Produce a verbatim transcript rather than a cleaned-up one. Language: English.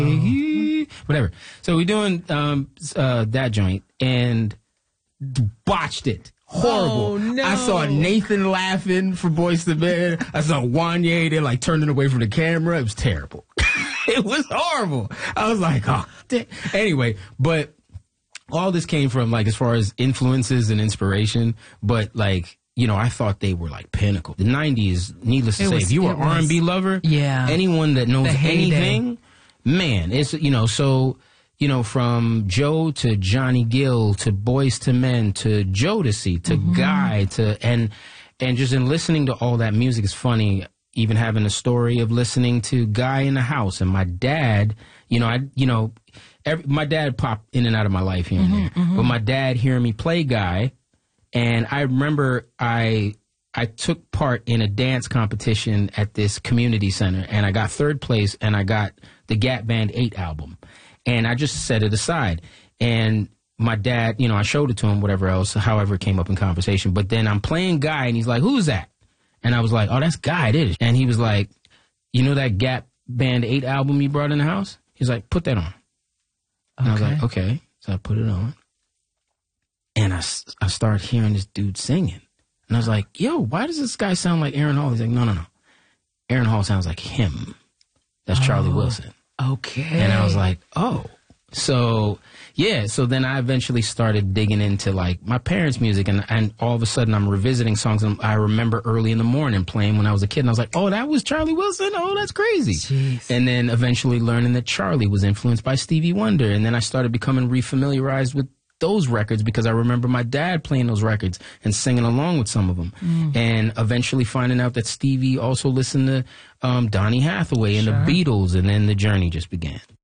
oh. whatever. So we're doing um, uh, that joint and botched it. Horrible. Oh, no. I saw Nathan laughing for Boyz two Men. I saw Wanye, they're like turning away from the camera. It was terrible. It was horrible. I was like, oh, damn. Anyway, but all this came from, like, as far as influences and inspiration, but, like, you know, I thought they were, like, pinnacle. The nineties, needless to it say, was, if you were R and B lover, yeah. anyone that knows anything, man, it's, you know, so... You know, from Joe to Johnny Gill to Boyz two Men to Jodeci to mm-hmm. Guy to and and just in listening to all that music is funny. Even having a story of listening to Guy in the House and my dad. You know, I you know, every, my dad popped in and out of my life here and mm-hmm, there. mm-hmm. But my dad hearing me play Guy, and I remember I I took part in a dance competition at this community center, and I got third place, and I got the Gap Band eight album. And I just set it aside. And my dad, you know, I showed it to him, whatever else, however it came up in conversation. But then I'm playing Guy, and he's like, who's that? And I was like, oh, that's Guy, it is. And he was like, you know that Gap Band eight album you brought in the house? He's like, put that on. And okay. I was like, okay. So I put it on. And I, I started hearing this dude singing. And I was like, yo, why does this guy sound like Aaron Hall? He's like, no, no, no. Aaron Hall sounds like him. That's oh. Charlie Wilson. Okay. And I was like, oh. So, yeah. So then I eventually started digging into, like, my parents' music. And, and all of a sudden, I'm revisiting songs and I remember early in the morning playing when I was a kid. And I was like, oh, that was Charlie Wilson? Oh, that's crazy. Jeez. And then eventually learning that Charlie was influenced by Stevie Wonder. And then I started becoming refamiliarized with those records because I remember my dad playing those records and singing along with some of them. Mm. And eventually finding out that Stevie also listened to um, Donny Hathaway and sure. the Beatles, and then the journey just began.